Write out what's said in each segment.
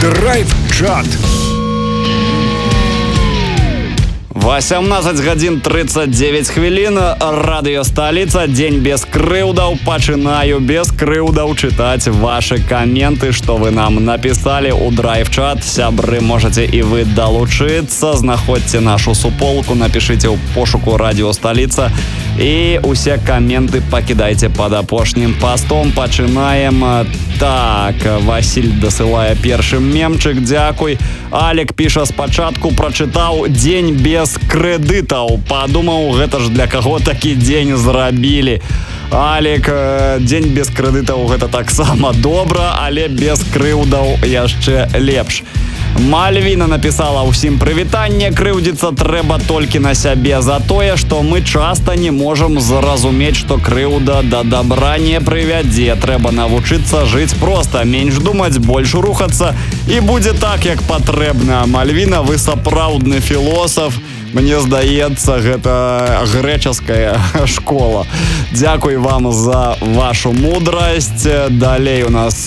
Драйв-чат. 18 гадзін 39 хвілін. Радыё Сталіца. Дзень без крыўдаў. Пачынаю без крыўдаў чытаць ваши каменты, што вы нам напісалі ў драйв-чат. Сябры, можаце і вы далучыцца. Знаходзьце нашу суполку, напішыце ў пошуку Радыё Сталіца і усе каменты пакідайце пад апошнім пастом. Пачынаем. Так, Васіль дасылае першым мемчык, дзякуй. Алек піша спачатку, прачытаў дзень без крэдытаў. Падумаў, гэта ж для каго такі дзень зрабілі. Алек, дзень без крэдытаў гэта таксама добра, але без крыўдаў яшчэ лепш. Мальвіна напісала ўсім прывітанне. Крыўдзіцца трэба толькі на сябе за тое, што мы часта не можам зразумець, што крыўда да добра не прывядзе. Трэба навучыцца жыць проста, менш думаць, больш рухацца, і будзе так, як патрэбна. Мальвіна, вы сапраўдны філосаф. Мне здаецца, гэта грэчаская школа. Дзякуй вам за вашу мудрасць. Далей у нас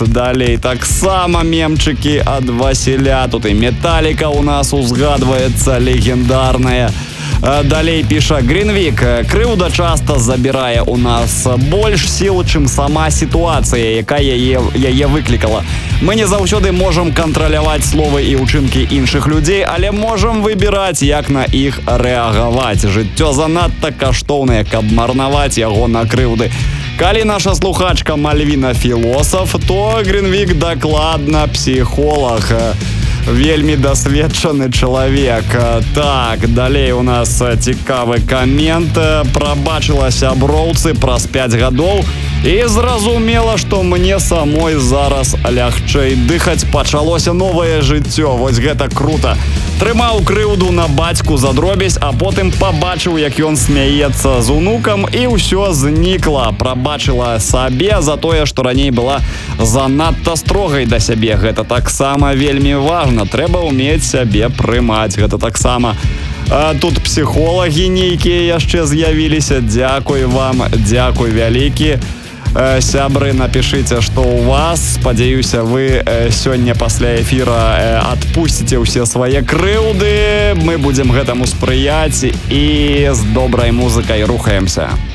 таксама мемчыкі ад Васіля. Тут і Металіка у нас узгадваецца легендарная. Далей піша Гринвік. Крыўда часта забірае у нас больш сіл, чым сама сітуацыя, якая яе выклікала. Мы не заўсёды можам кантраляваць словы і ўчынкі іншых людзей, але можам выбіраць, як на іх рэагаваць. Жыццё занадта каштоўнае, каб марнаваць яго на крыўды. Калі наша слухачка Мальвіна філосаф, то Гринвік дакладна псіхолог. Вельмі дасведчаны чалавек. Так, далей у нас цікавы камент. Прабачыла сяброўцы праз 5 гадоў і зразумела, што мне самой зараз лягчэй дыхаць. Пачалося новае жыццё. Вось гэта круто. Трымаў крыўду на бацьку за дробязь, а потым пабачыў, як ён смяецца з унукам, і ўсё знікла. Прабачыла сабе за тое, што раней была занадта строгай да сябе. Гэта таксама вельмі важна. Трэба ўмець сябе прымаць. Гэта таксама. Тут псіхолагі нейкія яшчэ з'явіліся. Дзякуй вам, дзякуй вялікі. Сябры, напішыце, што ў вас. Спадзяюся, вы сёння пасля эфіра адпусціце ўсе свае крыўды. Мы будзем гэтаму спрыяць і з добрай музыкай рухаемся.